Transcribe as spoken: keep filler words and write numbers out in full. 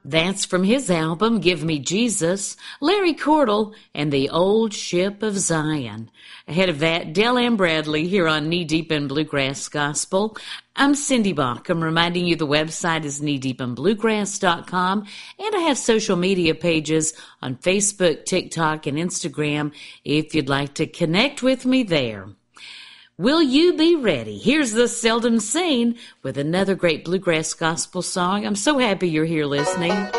That's from his album, Give Me Jesus, Larry Cordell and the Old Ship of Zion. Ahead of that, Del Ann Bradley here on Knee Deep in Bluegrass Gospel. I'm Cindy Bach. I'm reminding you the website is knee deep in bluegrass dot com, and I have social media pages on Facebook, TikTok, and Instagram if you'd like to connect with me there. Will you be ready? Here's the Seldom Seen with another great bluegrass gospel song. I'm so happy you're here listening.